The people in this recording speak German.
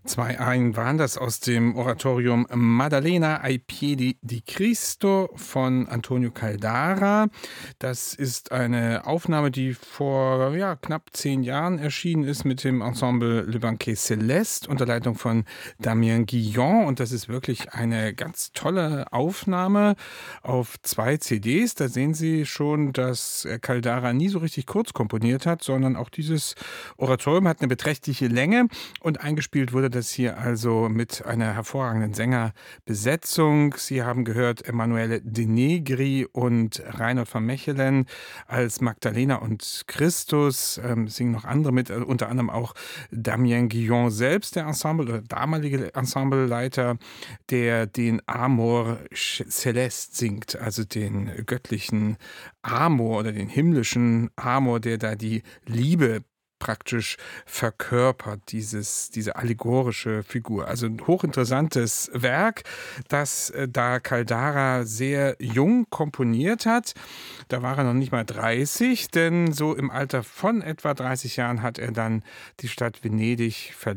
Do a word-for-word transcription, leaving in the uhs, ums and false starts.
Zwei Arien waren das aus dem Oratorium Maddalena ai piedi di Cristo von Antonio Caldara. Das ist eine Aufnahme, die vor ja, knapp zehn Jahren erschienen ist mit dem Ensemble Le Banquet Céleste unter Leitung von Damien Guillon. Und das ist wirklich eine ganz tolle Aufnahme auf zwei C Ds. Da sehen Sie schon, dass Caldara nie so richtig kurz komponiert hat, sondern auch dieses Oratorium hat eine beträchtliche Länge und eingespielt wurde das hier also mit einer hervorragenden Sängerbesetzung. Sie haben gehört Emanuele De Negri und Reinhold van Mechelen als Magdalena und Christus, ähm, singen noch andere mit, äh, unter anderem auch Damien Guillon selbst, der Ensemble oder damalige Ensembleleiter, der den Amor Celeste singt, also den göttlichen Amor oder den himmlischen Amor, der da die Liebe praktisch verkörpert, dieses, diese allegorische Figur. Also ein hochinteressantes Werk, das äh, da Caldara sehr jung komponiert hat. Da war er noch nicht mal dreißig, denn so im Alter von etwa dreißig Jahren hat er dann die Stadt Venedig verlassen.